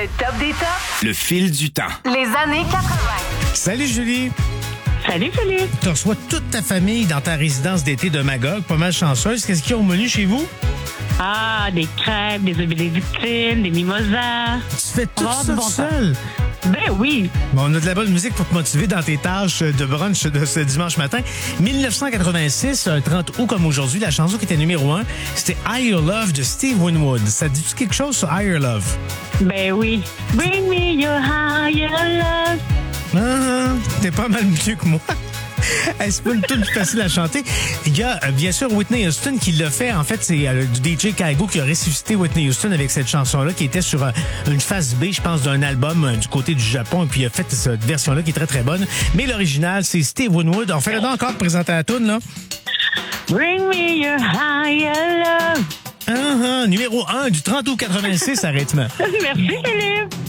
Le top des tops. Le fil du temps. Les années 80. Salut Julie. Salut Philippe. Tu reçois toute ta famille dans ta résidence d'été de Magog, pas mal chanceuse. Qu'est-ce qu'il y a au menu chez vous? Ah, des crêpes, des bénédictines, des mimosas. Tu fais tout Oh, ça bon seul? Ben oui. Bon, on a de la bonne musique pour te motiver dans tes tâches de brunch de ce dimanche matin. 1986, un 30 août comme aujourd'hui, la chanson qui était numéro 1, c'était Higher Love de Steve Winwood. Ça te dit-tu quelque chose sur Higher Love? Ben oui. Bring me your higher love. T'es pas mal mieux que moi. Hey, c'est pas le tout plus facile à chanter. Il y a bien sûr Whitney Houston qui l'a fait. En fait, c'est du DJ Kaigo qui a ressuscité Whitney Houston avec cette chanson-là qui était sur une face B, je pense, d'un album du côté du Japon. Et puis il a fait cette version-là qui est très très bonne. Mais l'original, c'est Steve Winwood. On fait le don encore de présenter la toune, là. Bring me your higher love. Numéro 1 du 30 août 86 à rythme. Merci Philippe.